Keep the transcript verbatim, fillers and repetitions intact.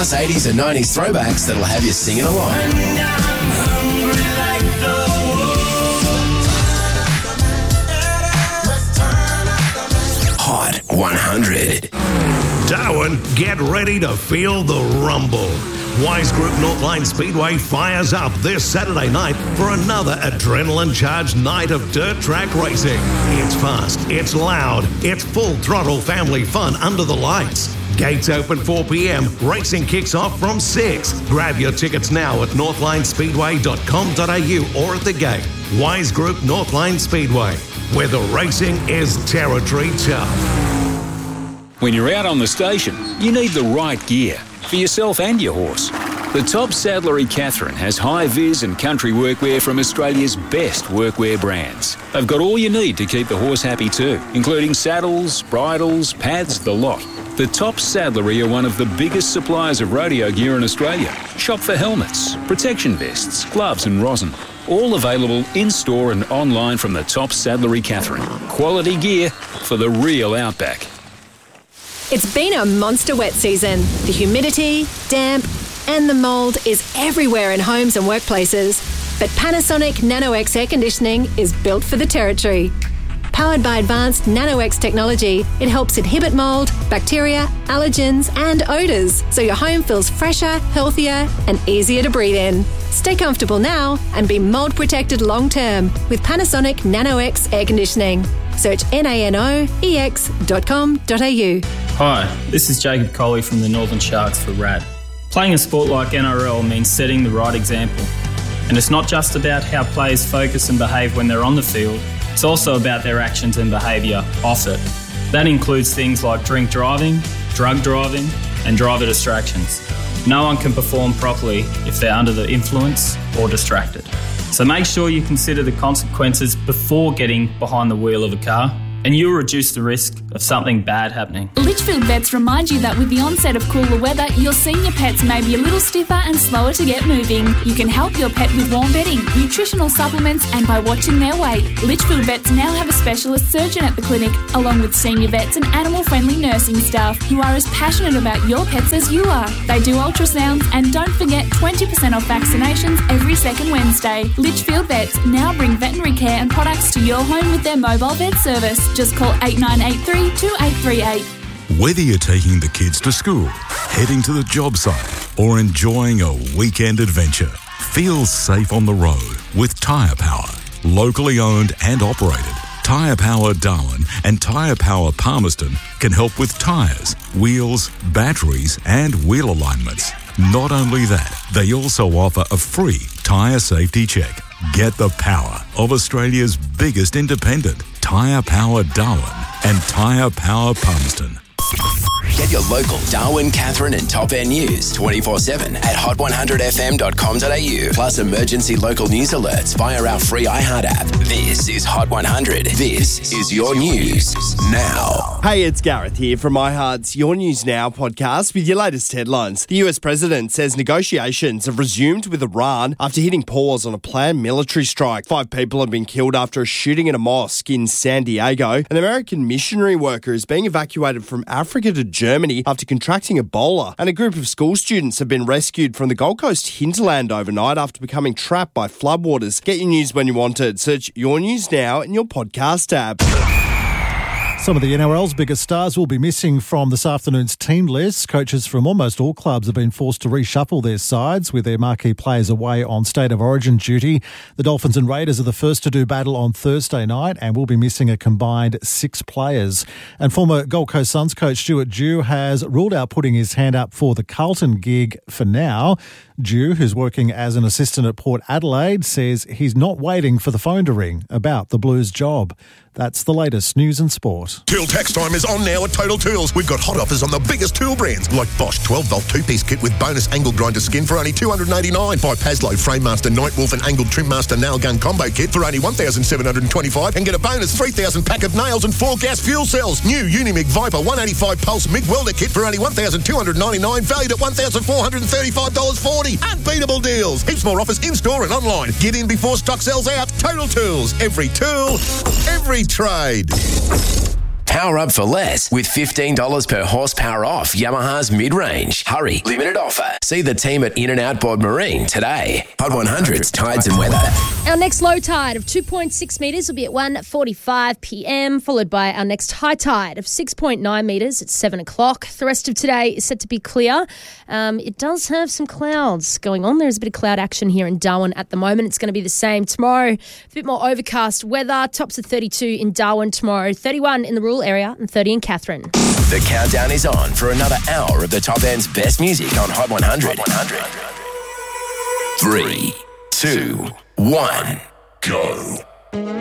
plus eighties and nineties throwbacks that'll have you singing along. Hot one hundred. Darwin, get ready to feel the rumble. Wise Group Northline Speedway fires up this Saturday night for another adrenaline-charged night of dirt track racing. It's fast, it's loud, it's full throttle family fun under the lights. Gates open four p.m. Racing kicks off from six. Grab your tickets now at northline speedway dot com dot a u or at the gate. Wise Group Northline Speedway, where the racing is territory tough. When you're out on the station, you need the right gear for yourself and your horse. The Top Saddlery Catherine has high-vis and country workwear from Australia's best workwear brands. They've got all you need to keep the horse happy too, including saddles, bridles, pads, the lot. The Top Saddlery are one of the biggest suppliers of rodeo gear in Australia. Shop for helmets, protection vests, gloves and rosin. All available in-store and online from the Top Saddlery Catherine. Quality gear for the real outback. It's been a monster wet season. The humidity, damp, and the mould is everywhere in homes and workplaces. But Panasonic NanoX air conditioning is built for the territory. Powered by advanced NanoX technology, it helps inhibit mould, bacteria, allergens, and odours, so your home feels fresher, healthier, and easier to breathe in. Stay comfortable now and be mould protected long term with Panasonic NanoX air conditioning. Search N A N O E X dot com dot a u. Hi, this is Jacob Coley from the Northern Sharks for R A D. Playing a sport like N R L means setting the right example. And it's not just about how players focus and behave when they're on the field, it's also about their actions and behaviour off it. That includes things like drink driving, drug driving, and driver distractions. No one can perform properly if they're under the influence or distracted. So make sure you consider the consequences before getting behind the wheel of a car, and you'll reduce the risk of something bad happening. Litchfield Vets remind you that with the onset of cooler weather, your senior pets may be a little stiffer and slower to get moving. You can help your pet with warm bedding, nutritional supplements, and by watching their weight. Litchfield Vets now have a specialist surgeon at the clinic, along with senior vets and animal-friendly nursing staff who are as passionate about your pets as you are. They do ultrasounds, and don't forget twenty percent off vaccinations every second Wednesday. Litchfield Vets now bring veterinary care and products to your home with their mobile vet service. Just call eight nine eight three, two eight three eight. Whether you're taking the kids to school, heading to the job site, or enjoying a weekend adventure, feel safe on the road with Tyre Power. Locally owned and operated, Tyre Power Darwin and Tyre Power Palmerston can help with tyres, wheels, batteries and wheel alignments. Not only that, they also offer a free tyre safety check. Get the power of Australia's biggest independent, Tyre Power Darwin and Tyre Power Palmerston. Get your local Darwin, Catherine and Top End news twenty-four seven at hot one hundred f m dot com dot a u. Plus emergency local news alerts via our free iHeart app. This is Hot one hundred. This is your news now. Hey, it's Gareth here from iHeart's Your News Now podcast with your latest headlines. The U S president says negotiations have resumed with Iran after hitting pause on a planned military strike. Five people have been killed after a shooting in a mosque in San Diego. An American missionary worker is being evacuated from Africa to Germany after contracting Ebola. And a group of school students have been rescued from the Gold Coast hinterland overnight after becoming trapped by floodwaters. Get your news when you want it. Search Your News Now in your podcast app. Some of the N R L's biggest stars will be missing from this afternoon's team list. Coaches from almost all clubs have been forced to reshuffle their sides with their marquee players away on State of Origin duty. The Dolphins and Raiders are the first to do battle on Thursday night and will be missing a combined six players. And former Gold Coast Suns coach Stuart Dew has ruled out putting his hand up for the Carlton gig for now. Dew, who's working as an assistant at Port Adelaide, says he's not waiting for the phone to ring about the Blues job. That's the latest news and sport. Tool tax time is on now at Total Tools. We've got hot offers on the biggest tool brands like Bosch twelve volt two-piece kit with bonus angle grinder skin for only two hundred eighty-nine dollars. Buy Paslow Framemaster Nightwolf and Angled Trimmaster Nail Gun Combo Kit for only one thousand seven hundred twenty-five dollars and get a bonus three thousand pack of nails and four gas fuel cells. New Unimig Viper one eighty-five Pulse MIG Welder Kit for only one thousand two hundred ninety-nine dollars, valued at one thousand four hundred thirty-five dollars forty. Unbeatable deals. Heaps more offers in-store and online. Get in before stock sells out. Total Tools. Every tool, every trade. Power up for less with fifteen dollars per horsepower off Yamaha's mid-range. Hurry, limited offer. See the team at In and Outboard Marine today. Hot one hundred's tides and weather. Our next low tide of two point six metres will be at one forty-five p m, followed by our next high tide of six point nine metres at seven o'clock. The rest of today is set to be clear. Um, it does have some clouds going on. There's a bit of cloud action here in Darwin at the moment. It's going to be the same tomorrow. A bit more overcast weather. Tops of thirty-two in Darwin tomorrow, thirty-one in the rural area and thirty in Katherine. The countdown is on for another hour of the top end's best music on Hot one hundred. Three, two, one, go.